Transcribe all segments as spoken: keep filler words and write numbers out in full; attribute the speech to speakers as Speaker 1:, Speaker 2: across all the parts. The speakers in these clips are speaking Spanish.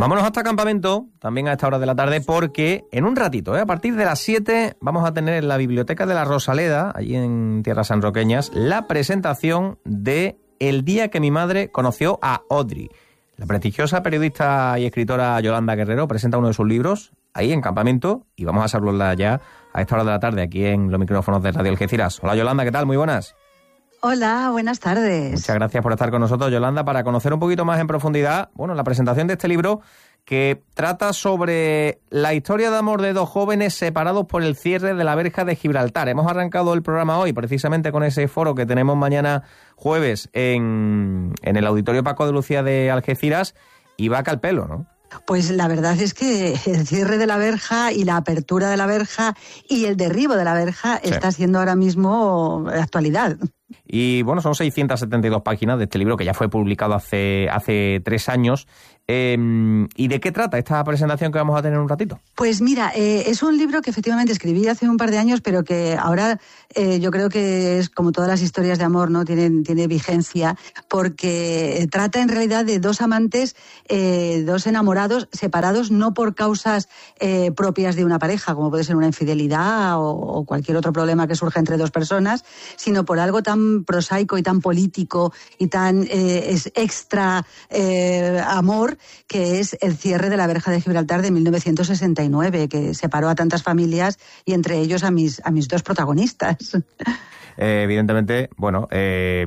Speaker 1: Vámonos hasta Campamento, también a esta hora de la tarde, porque en un ratito, ¿eh? a partir de las siete, vamos a tener en la Biblioteca de la Rosaleda, allí en Tierras Sanroqueñas, la presentación de El día que mi madre conoció a Audrey. La prestigiosa periodista y escritora Yolanda Guerrero presenta uno de sus libros ahí en Campamento y vamos a saludarla ya a esta hora de la tarde aquí en los micrófonos de Radio Algeciras. Hola Yolanda, ¿qué tal? Muy buenas.
Speaker 2: Hola, buenas tardes.
Speaker 1: Muchas gracias por estar con nosotros, Yolanda, para conocer un poquito más en profundidad, bueno, la presentación de este libro que trata sobre la historia de amor de dos jóvenes separados por el cierre de la verja de Gibraltar. Hemos arrancado el programa hoy precisamente con ese foro que tenemos mañana jueves en, en el Auditorio Paco de Lucía de Algeciras y va al pelo, ¿no?
Speaker 2: Pues la verdad es que el cierre de la verja y la apertura de la verja y el derribo de la verja sí. está siendo ahora mismo actualidad.
Speaker 1: Y bueno, son seiscientas setenta y dos páginas de este libro que ya fue publicado hace, hace tres años. Eh, ¿Y de qué trata esta presentación que vamos a tener un ratito?
Speaker 2: Pues mira, eh, es un libro que efectivamente escribí hace un par de años, pero que ahora eh, yo creo que es como todas las historias de amor, ¿no? Tienen, tiene vigencia, porque trata en realidad de dos amantes, eh, dos enamorados, separados no por causas eh, propias de una pareja, como puede ser una infidelidad o, o cualquier otro problema que surja entre dos personas, sino por algo tan prosaico y tan político y tan eh, es extra eh, amor, que es el cierre de la verja de Gibraltar de mil novecientos sesenta y nueve, que separó a tantas familias y entre ellos a mis, a mis dos protagonistas.
Speaker 1: Eh, evidentemente, bueno, eh,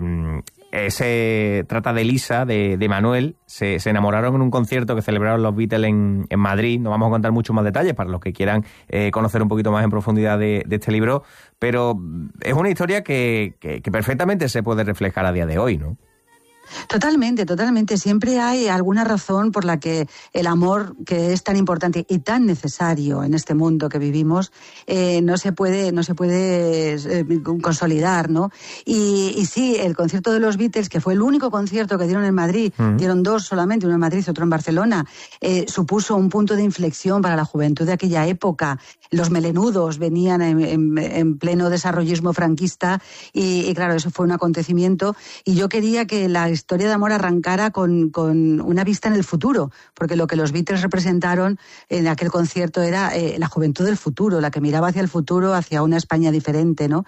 Speaker 1: se trata de Lisa, de, de Manuel, se, se enamoraron en un concierto que celebraron los Beatles en, en Madrid. No vamos a contar muchos más detalles para los que quieran eh, conocer un poquito más en profundidad de, de este libro, pero es una historia que, que, que perfectamente se puede reflejar a día de hoy, ¿no?
Speaker 2: Totalmente, totalmente. Siempre hay alguna razón por la que el amor, que es tan importante y tan necesario en este mundo que vivimos, eh, no se puede, no se puede eh, consolidar, ¿no? Y, y sí, el concierto de los Beatles, que fue el único concierto que dieron en Madrid, uh-huh. dieron dos solamente, uno en Madrid y otro en Barcelona, eh, supuso un punto de inflexión para la juventud de aquella época. Los melenudos venían en, en, en pleno desarrollismo franquista y, y claro, eso fue un acontecimiento y yo quería que la historia de amor arrancara con, con una vista en el futuro, porque lo que los Beatles representaron en aquel concierto era eh, la juventud del futuro, la que miraba hacia el futuro, hacia una España diferente, ¿no?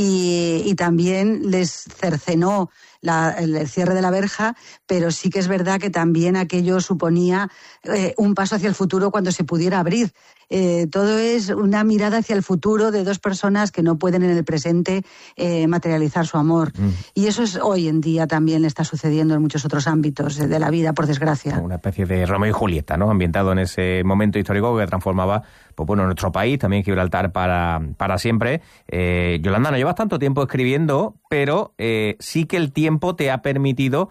Speaker 2: Y, y también les cercenó la, el, el cierre de la verja, pero sí que es verdad que también aquello suponía eh, un paso hacia el futuro cuando se pudiera abrir. Eh, todo es una mirada hacia el futuro de dos personas que no pueden en el presente eh, materializar su amor. Mm. Y eso es hoy en día también está sucediendo en muchos otros ámbitos de la vida, por desgracia.
Speaker 1: Una especie de Romeo y Julieta, ¿no? Ambientado en ese momento histórico que transformaba, pues bueno, nuestro país, también Gibraltar para, para siempre. Eh, Yolanda, no llevas tanto tiempo escribiendo, pero eh, sí que el tiempo te ha permitido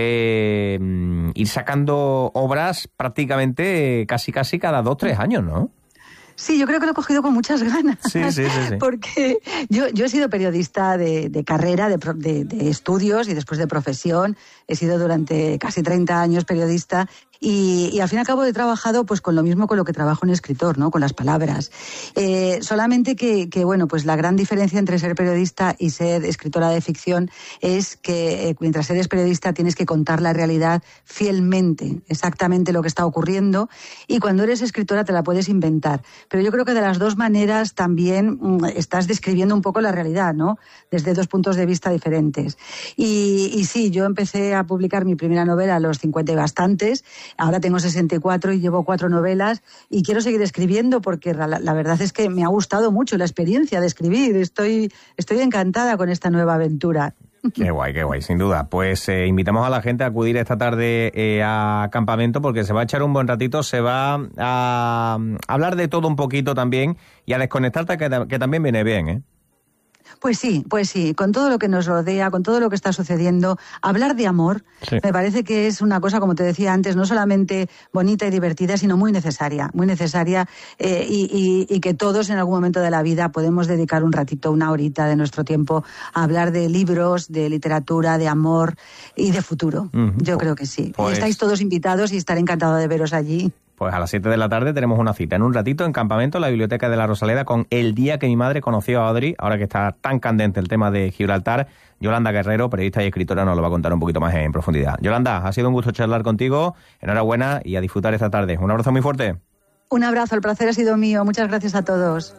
Speaker 1: eh, ir sacando obras prácticamente casi casi cada dos, tres años, ¿no?
Speaker 2: Sí, yo creo que lo he cogido con muchas ganas.
Speaker 1: Sí, sí, sí, sí.
Speaker 2: Porque yo, yo he sido periodista de, de carrera, de, de, de estudios y después de profesión. He sido durante casi treinta años periodista y, y al fin y al cabo he trabajado pues con lo mismo con lo que trabaja un escritor, ¿no? Con las palabras. Eh, solamente que, que, bueno, pues la gran diferencia entre ser periodista y ser escritora de ficción es que eh, mientras eres periodista tienes que contar la realidad fielmente, exactamente lo que está ocurriendo, y cuando eres escritora te la puedes inventar. Pero yo creo que de las dos maneras también mmm, estás describiendo un poco la realidad, ¿no? Desde dos puntos de vista diferentes. Y, y sí, yo empecé a publicar mi primera novela a los cincuenta y bastantes, ahora tengo sesenta y cuatro y llevo cuatro novelas y quiero seguir escribiendo porque la, la verdad es que me ha gustado mucho la experiencia de escribir. Estoy, estoy encantada con esta nueva aventura.
Speaker 1: Qué guay, qué guay, sin duda. Pues eh, invitamos a la gente a acudir esta tarde eh, a Campamento porque se va a echar un buen ratito, se va a, a hablar de todo un poquito también y a desconectarte, que, que también viene bien, ¿eh?
Speaker 2: Pues sí, pues sí, con todo lo que nos rodea, con todo lo que está sucediendo, hablar de amor sí. me parece que es una cosa, como te decía antes, no solamente bonita y divertida, sino muy necesaria, muy necesaria eh, y, y, y que todos en algún momento de la vida podemos dedicar un ratito, una horita de nuestro tiempo a hablar de libros, de literatura, de amor y de futuro. Uh-huh. Yo creo que sí. Pues... Estáis todos invitados y estaré encantado de veros allí.
Speaker 1: Pues a las siete de la tarde tenemos una cita en un ratito en Campamento, en la Biblioteca de la Rosaleda, con El día que mi madre conoció a Audrey, ahora que está tan candente el tema de Gibraltar. Yolanda Guerrero, periodista y escritora, nos lo va a contar un poquito más en profundidad. Yolanda, ha sido un gusto charlar contigo, enhorabuena y a disfrutar esta tarde. Un abrazo muy fuerte.
Speaker 2: Un abrazo, el placer ha sido mío, muchas gracias a todos.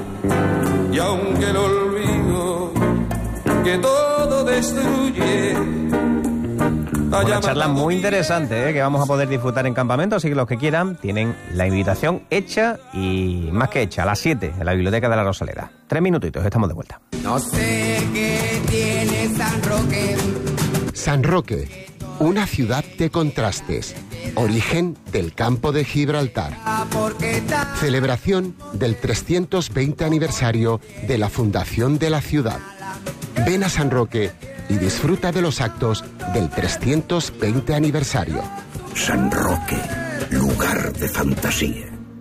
Speaker 3: Y aunque el olvido que todo destruye...
Speaker 1: Una charla muy interesante, ¿eh? Que vamos a poder disfrutar en Campamento, así que los que quieran tienen la invitación hecha y más que hecha, a las siete en la Biblioteca de la Rosaleda. Tres minutitos, estamos de vuelta.
Speaker 4: No sé qué tiene San Roque.
Speaker 5: San Roque, una ciudad de contrastes, origen del Campo de Gibraltar. Celebración del trescientos veinte aniversario de la fundación de la ciudad. Ven a San Roque y disfruta de los actos del trescientos veinte aniversario.
Speaker 6: San Roque, lugar de fantasía.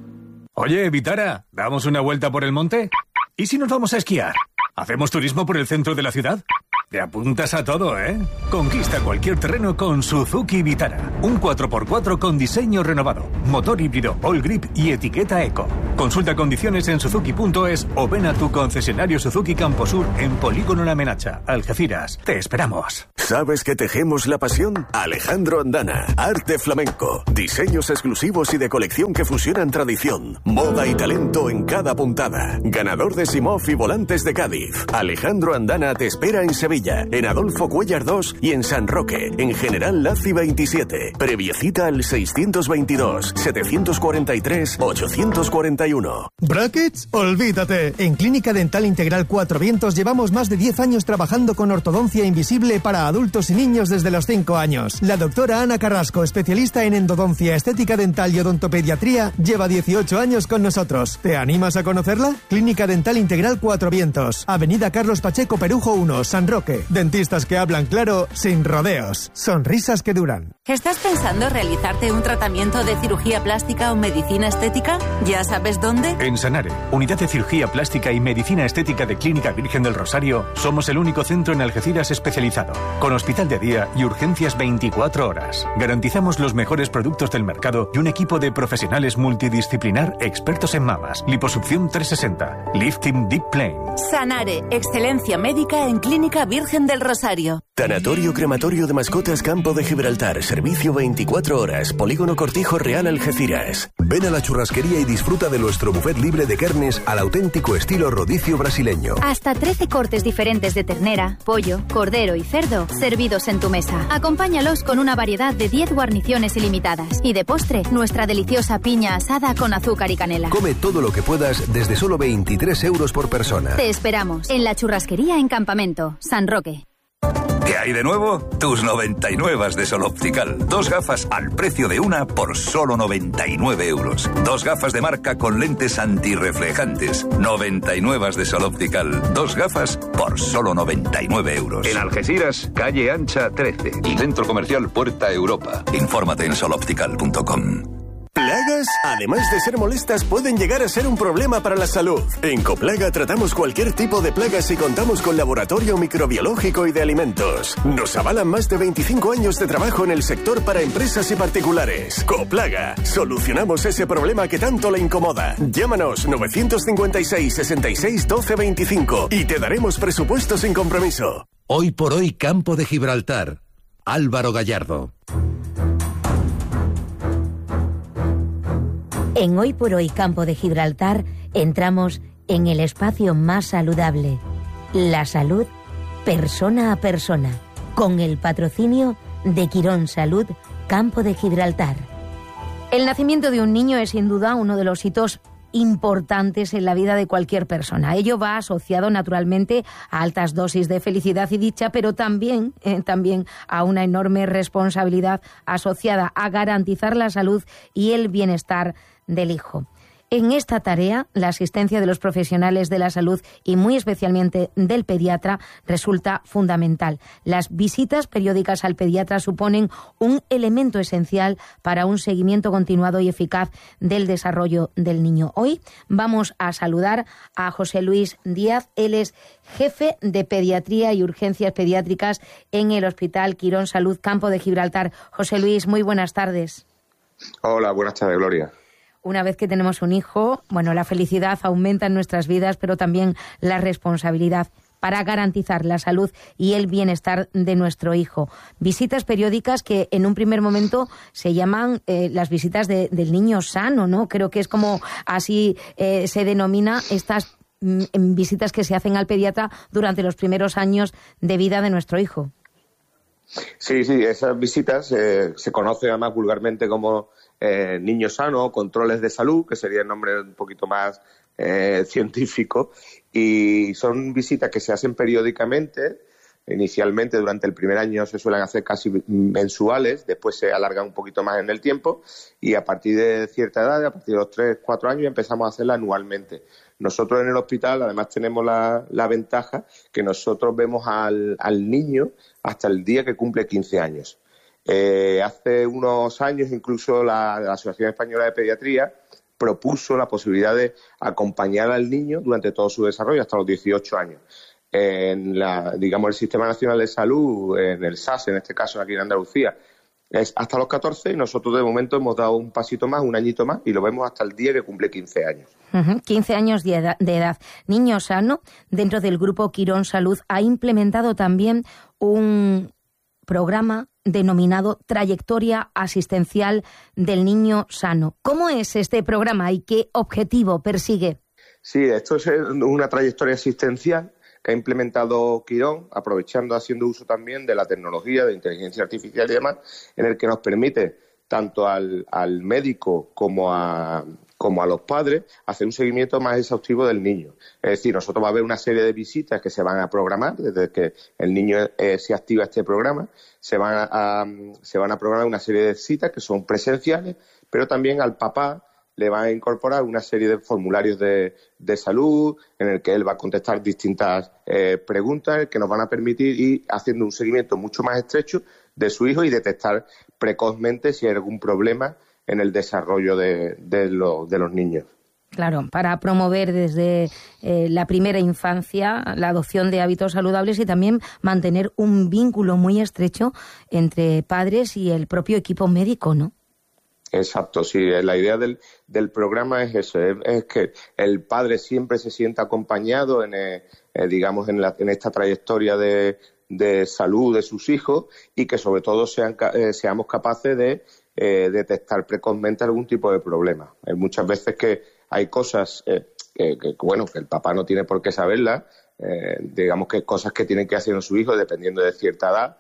Speaker 7: Oye, Vitara, ¿damos una vuelta por el monte? ¿Y si nos vamos a esquiar? ¿Hacemos turismo por el centro de la ciudad? Te apuntas a todo, ¿eh? Conquista cualquier terreno con Suzuki Vitara. Un cuatro por cuatro con diseño renovado, motor híbrido, all grip y etiqueta eco. Consulta condiciones en suzuki punto es o ven a tu concesionario Suzuki Camposur en Polígono La Menacha, Algeciras. Te esperamos.
Speaker 6: ¿Sabes que tejemos la pasión? Alejandro Andana, arte flamenco, diseños exclusivos y de colección que fusionan tradición, moda y talento en cada puntada. Ganador de Simov y Volantes de Cádiz. Alejandro Andana te espera en Sevilla, en Adolfo Cuéllar dos y en San Roque, en General Laci veintisiete. Previa cita al seiscientos veintidós, setecientos cuarenta y tres, ochocientos cuarenta y uno.
Speaker 8: ¿Brackets? Olvídate. En Clínica Dental Integral Cuatro Vientos llevamos más de diez años trabajando con ortodoncia invisible para adultos y niños desde los cinco años. La doctora Ana Carrasco, especialista en endodoncia, estética dental y odontopediatría, lleva dieciocho años con nosotros. ¿Te animas a conocerla? Clínica Dental Integral Cuatro Vientos, Avenida Carlos Pacheco Perujo uno, San Roque. Dentistas que hablan claro, sin rodeos. Sonrisas que duran.
Speaker 9: ¿Estás pensando realizarte un tratamiento de cirugía plástica o medicina estética? ¿Ya sabes dónde?
Speaker 7: En Sanare, Unidad de Cirugía Plástica y Medicina Estética de Clínica Virgen del Rosario, somos el único centro en Algeciras especializado, con hospital de día y urgencias veinticuatro horas. Garantizamos los mejores productos del mercado y un equipo de profesionales multidisciplinar expertos en mamas, liposucción trescientos sesenta, lifting deep plane.
Speaker 9: Sanare, excelencia médica en Clínica Virgen del Rosario.
Speaker 6: Tanatorio Crematorio de Mascotas Campo de Gibraltar, servicio veinticuatro horas, Polígono Cortijo Real Algeciras.
Speaker 10: Ven a la churrasquería y disfruta de nuestro buffet libre de carnes al auténtico estilo rodicio brasileño.
Speaker 11: Hasta trece cortes diferentes de ternera, pollo, cordero y cerdo servidos en tu mesa. Acompáñalos con una variedad de diez guarniciones ilimitadas. Y de postre, nuestra deliciosa piña asada con azúcar y canela.
Speaker 10: Come todo lo que puedas desde solo veintitrés euros por persona.
Speaker 11: Te esperamos en la churrasquería en Campamento, San Roque.
Speaker 12: ¿Qué hay de nuevo? Tus noventa y nueve de Sol Optical. Dos gafas al precio de una por solo noventa y nueve euros. Dos gafas de marca con lentes antirreflejantes. noventa y nueve de Sol Optical. Dos gafas por solo noventa y nueve euros.
Speaker 13: En Algeciras, calle Ancha trece. Y Centro Comercial Puerta Europa.
Speaker 12: Infórmate en sol optical punto com.
Speaker 6: Plagas, además de ser molestas, pueden llegar a ser un problema para la salud. En Coplaga tratamos cualquier tipo de plagas y contamos con laboratorio microbiológico y de alimentos. Nos avalan más de veinticinco años de trabajo en el sector para empresas y particulares. Coplaga, solucionamos ese problema que tanto le incomoda. Llámanos novecientos cincuenta y seis, sesenta y seis, doce veinticinco y te daremos presupuesto sin compromiso.
Speaker 10: Hoy por hoy, Campo de Gibraltar. Álvaro Gallardo.
Speaker 14: En Hoy por Hoy Campo de Gibraltar entramos en el espacio más saludable, la salud persona a persona, con el patrocinio de Quirón Salud Campo de Gibraltar.
Speaker 15: El nacimiento de un niño es sin duda uno de los hitos importantes en la vida de cualquier persona. Ello va asociado naturalmente a altas dosis de felicidad y dicha, pero también, eh, también a una enorme responsabilidad asociada a garantizar la salud y el bienestar del hijo. En esta tarea, la asistencia de los profesionales de la salud y muy especialmente del pediatra resulta fundamental. Las visitas periódicas al pediatra suponen un elemento esencial para un seguimiento continuado y eficaz del desarrollo del niño. Hoy vamos a saludar a José Luis Díaz. Él es jefe de pediatría y urgencias pediátricas en el Hospital Quirón Salud Campo de Gibraltar. José Luis, muy buenas tardes.
Speaker 16: Hola, buenas tardes, Gloria.
Speaker 15: Una vez que tenemos un hijo, bueno, la felicidad aumenta en nuestras vidas, pero también la responsabilidad para garantizar la salud y el bienestar de nuestro hijo. Visitas periódicas que en un primer momento se llaman eh, las visitas de, del niño sano, ¿no? Creo que es como así eh, se denomina estas mm, visitas que se hacen al pediatra durante los primeros años de vida de nuestro hijo.
Speaker 16: Sí, sí, esas visitas eh, se conocen además vulgarmente como eh, niño sano, controles de salud, que sería el nombre un poquito más eh, científico, y son visitas que se hacen periódicamente. Inicialmente, durante el primer año se suelen hacer casi mensuales, después se alargan un poquito más en el tiempo, y a partir de cierta edad, a partir de los tres, cuatro años, empezamos a hacerla anualmente. Nosotros en el hospital, además, tenemos la, la ventaja que nosotros vemos al, al niño hasta el día que cumple quince años. Eh, hace unos años, incluso la, la Asociación Española de Pediatría propuso la posibilidad de acompañar al niño durante todo su desarrollo, hasta los dieciocho años. En la, digamos, el Sistema Nacional de Salud, en el S A S, en este caso aquí en Andalucía, es hasta los catorce, y nosotros de momento hemos dado un pasito más, un añito más, y lo vemos hasta el día que cumple quince años.
Speaker 15: Uh-huh. quince años de edad, de edad. Niño Sano, dentro del grupo Quirón Salud, ha implementado también un programa denominado Trayectoria Asistencial del Niño Sano. ¿Cómo es este programa y qué objetivo persigue?
Speaker 16: Sí, esto es una trayectoria asistencial que ha implementado Quirón, aprovechando, haciendo uso también de la tecnología, de inteligencia artificial y demás, en el que nos permite, tanto al, al médico como a, como a los padres, hacer un seguimiento más exhaustivo del niño. Es decir, nosotros va a haber una serie de visitas que se van a programar, desde que el niño eh, se activa este programa, se van a, a, se van a programar una serie de citas que son presenciales, pero también al papá le van a incorporar una serie de formularios de, de salud en el que él va a contestar distintas eh, preguntas que nos van a permitir ir haciendo un seguimiento mucho más estrecho de su hijo y detectar precozmente si hay algún problema en el desarrollo de, de, lo, de los niños.
Speaker 15: Claro, para promover desde eh, la primera infancia la adopción de hábitos saludables y también mantener un vínculo muy estrecho entre padres y el propio equipo médico, ¿no?
Speaker 16: Exacto, sí. La idea del, del programa es eso, es, es que el padre siempre se sienta acompañado en, eh, digamos, en, la, en esta trayectoria de, de salud de sus hijos y que sobre todo sean, eh, seamos capaces de eh, detectar precozmente algún tipo de problema. Hay muchas veces que hay cosas eh, que, que, bueno, que el papá no tiene por qué saberlas, eh, digamos que cosas que tienen que hacer su hijo dependiendo de cierta edad.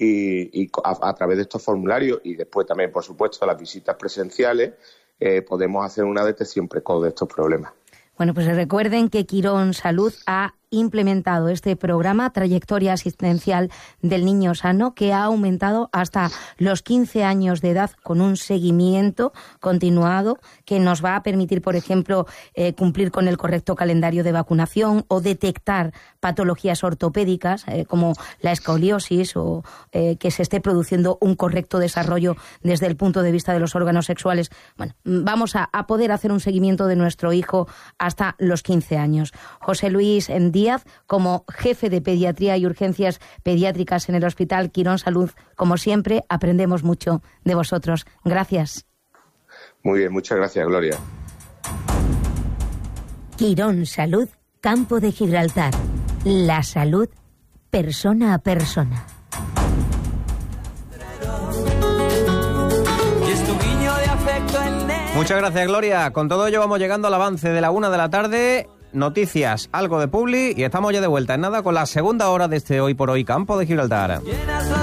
Speaker 16: Y, y a, a través de estos formularios y después también, por supuesto, las visitas presenciales, eh, podemos hacer una detección precoz de estos problemas.
Speaker 15: Bueno, pues recuerden que Quirón Salud ha implementado este programa Trayectoria Asistencial del Niño Sano, que ha aumentado hasta los quince años de edad con un seguimiento continuado que nos va a permitir, por ejemplo, eh, cumplir con el correcto calendario de vacunación o detectar patologías ortopédicas eh, como la escoliosis o eh, que se esté produciendo un correcto desarrollo desde el punto de vista de los órganos sexuales. Bueno, vamos a, a poder hacer un seguimiento de nuestro hijo hasta los quince años. José Luis Díaz, como jefe de Pediatría y Urgencias Pediátricas en el Hospital Quirón Salud, como siempre, aprendemos mucho de vosotros. Gracias.
Speaker 16: Muy bien, muchas gracias, Gloria.
Speaker 14: Quirón Salud, Campo de Gibraltar. La salud, persona a persona.
Speaker 1: Muchas gracias, Gloria. Con todo ello vamos llegando al avance de la una de la tarde. Noticias, algo de Publi y estamos ya de vuelta en nada con la segunda hora de este Hoy por Hoy Campo de Gibraltar.